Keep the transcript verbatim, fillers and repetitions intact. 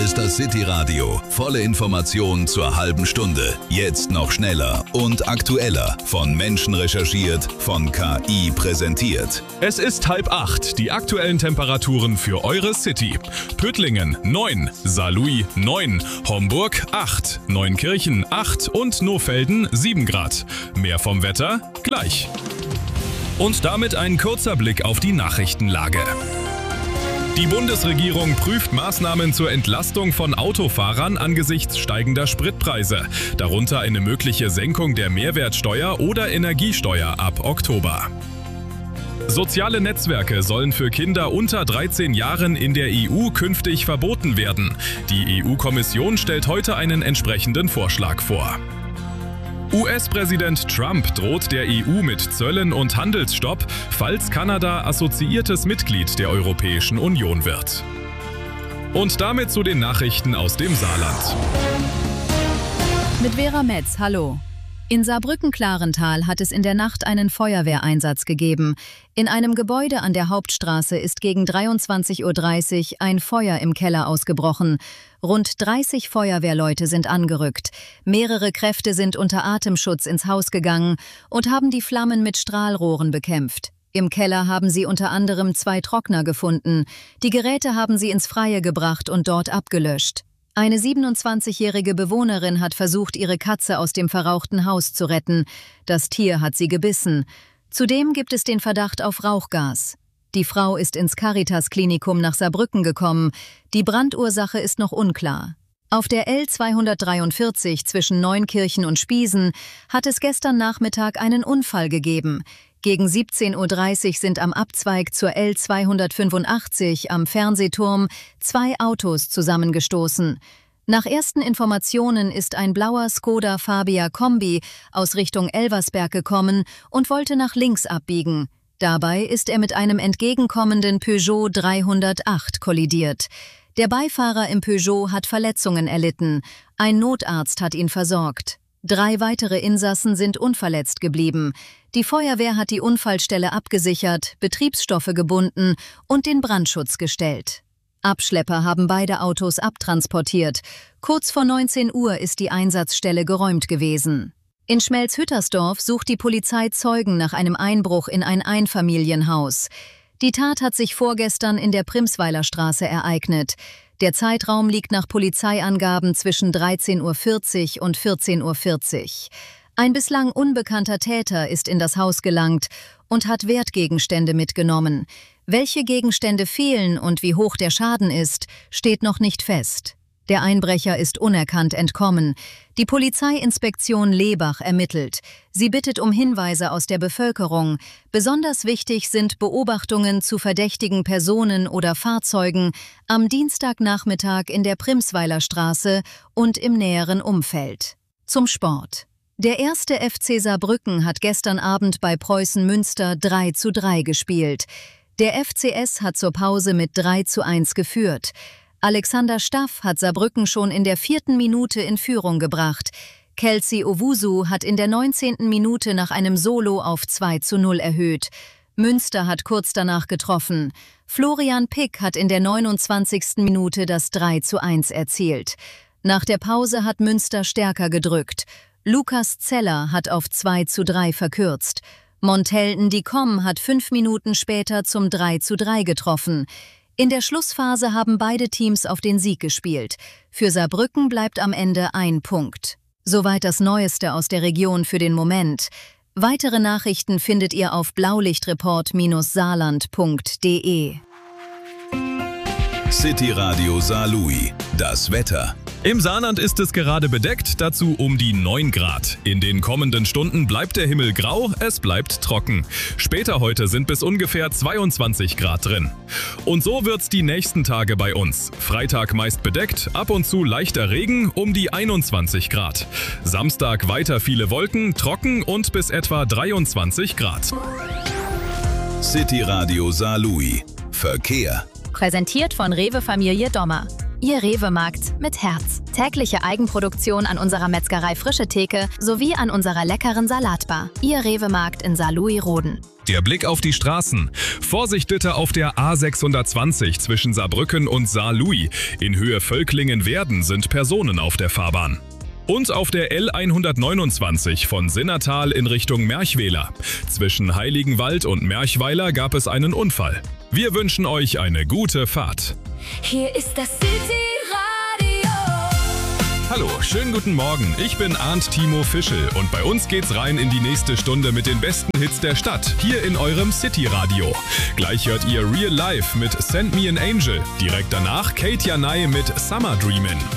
ist das City Radio. Volle Informationen zur halben Stunde. Jetzt noch schneller und aktueller. Von Menschen recherchiert, von K I präsentiert. Es ist halb acht. Die aktuellen Temperaturen für eure City. Püttlingen neun, Saarlouis neun, Homburg acht, Neunkirchen acht und Nohfelden sieben Grad. Mehr vom Wetter gleich. Und damit ein kurzer Blick auf die Nachrichtenlage. Die Bundesregierung prüft Maßnahmen zur Entlastung von Autofahrern angesichts steigender Spritpreise, darunter eine mögliche Senkung der Mehrwertsteuer oder Energiesteuer ab Oktober. Soziale Netzwerke sollen für Kinder unter dreizehn Jahren in der E U künftig verboten werden. Die E U-Kommission stellt heute einen entsprechenden Vorschlag vor. U S-Präsident Trump droht der E U mit Zöllen und Handelsstopp, falls Kanada assoziiertes Mitglied der Europäischen Union wird. Und damit zu den Nachrichten aus dem Saarland. Mit Vera Metz, hallo. In Saarbrücken-Klarental hat es in der Nacht einen Feuerwehreinsatz gegeben. In einem Gebäude an der Hauptstraße ist gegen dreiundzwanzig Uhr dreißig ein Feuer im Keller ausgebrochen. Rund dreißig Feuerwehrleute sind angerückt. Mehrere Kräfte sind unter Atemschutz ins Haus gegangen und haben die Flammen mit Strahlrohren bekämpft. Im Keller haben sie unter anderem zwei Trockner gefunden. Die Geräte haben sie ins Freie gebracht und dort abgelöscht. Eine siebenundzwanzigjährige Bewohnerin hat versucht, ihre Katze aus dem verrauchten Haus zu retten. Das Tier hat sie gebissen. Zudem gibt es den Verdacht auf Rauchgas. Die Frau ist ins Caritas-Klinikum nach Saarbrücken gekommen. Die Brandursache ist noch unklar. Auf der L zweihundertdreiundvierzig zwischen Neunkirchen und Spiesen hat es gestern Nachmittag einen Unfall gegeben. Gegen siebzehn Uhr dreißig sind am Abzweig zur L zweihundertfünfundachtzig am Fernsehturm zwei Autos zusammengestoßen. Nach ersten Informationen ist ein blauer Skoda Fabia Kombi aus Richtung Elversberg gekommen und wollte nach links abbiegen. Dabei ist er mit einem entgegenkommenden Peugeot dreihundertacht kollidiert. Der Beifahrer im Peugeot hat Verletzungen erlitten. Ein Notarzt hat ihn versorgt. Drei weitere Insassen sind unverletzt geblieben. Die Feuerwehr hat die Unfallstelle abgesichert, Betriebsstoffe gebunden und den Brandschutz gestellt. Abschlepper haben beide Autos abtransportiert. Kurz vor neunzehn Uhr ist die Einsatzstelle geräumt gewesen. In Schmelzhüttersdorf sucht die Polizei Zeugen nach einem Einbruch in ein Einfamilienhaus. Die Tat hat sich vorgestern in der Primsweiler Straße ereignet. Der Zeitraum liegt nach Polizeiangaben zwischen dreizehn Uhr vierzig und vierzehn Uhr vierzig. Ein bislang unbekannter Täter ist in das Haus gelangt und hat Wertgegenstände mitgenommen. Welche Gegenstände fehlen und wie hoch der Schaden ist, steht noch nicht fest. Der Einbrecher ist unerkannt entkommen. Die Polizeiinspektion Lebach ermittelt. Sie bittet um Hinweise aus der Bevölkerung. Besonders wichtig sind Beobachtungen zu verdächtigen Personen oder Fahrzeugen am Dienstagnachmittag in der Primsweiler Straße und im näheren Umfeld. Zum Sport. Der erste F C Saarbrücken hat gestern Abend bei Preußen Münster drei zu drei gespielt. Der F C S hat zur Pause mit drei zu eins geführt. Alexander Staff hat Saarbrücken schon in der vierten Minute in Führung gebracht. Kelsey Owusu hat in der neunzehnten Minute nach einem Solo auf zwei zu null erhöht. Münster hat kurz danach getroffen. Florian Pick hat in der neunundzwanzigsten Minute das drei zu eins erzielt. Nach der Pause hat Münster stärker gedrückt. Lukas Zeller hat auf zwei zu drei verkürzt. Montel Ndicom hat fünf Minuten später zum drei zu drei getroffen. In der Schlussphase haben beide Teams auf den Sieg gespielt. Für Saarbrücken bleibt am Ende ein Punkt. Soweit das Neueste aus der Region für den Moment. Weitere Nachrichten findet ihr auf blaulichtreport saarland punkt de. City Radio Saarlouis. Das Wetter. Im Saarland ist es gerade bedeckt, dazu um die neun Grad. In den kommenden Stunden bleibt der Himmel grau, es bleibt trocken. Später heute sind bis ungefähr zweiundzwanzig Grad drin. Und so wird's die nächsten Tage bei uns. Freitag meist bedeckt, ab und zu leichter Regen um die einundzwanzig Grad. Samstag weiter viele Wolken, trocken und bis etwa dreiundzwanzig Grad. City Radio Saarlouis. Verkehr. Präsentiert von Rewe Familie Dommer. Ihr Rewe-Markt mit Herz. Tägliche Eigenproduktion an unserer Metzgerei Frische Theke sowie an unserer leckeren Salatbar. Ihr Rewe-Markt in Saarlouis-Roden. Der Blick auf die Straßen. Vorsicht bitte auf der A sechshundertzwanzig zwischen Saarbrücken und Saarlouis. In Höhe Völklingen-Werden sind Personen auf der Fahrbahn. Und auf der L hundertneunundzwanzig von Sinnertal in Richtung Merchweiler. Zwischen Heiligenwald und Merchweiler gab es einen Unfall. Wir wünschen euch eine gute Fahrt. Hier ist das City-Radio. Hallo, schönen guten Morgen. Ich bin Arndt Timo Fischel und bei uns geht's rein in die nächste Stunde mit den besten Hits der Stadt, hier in eurem City-Radio. Gleich hört ihr Real Life mit Send Me an Angel. Direkt danach Kate Janai mit Summer Dreamin'.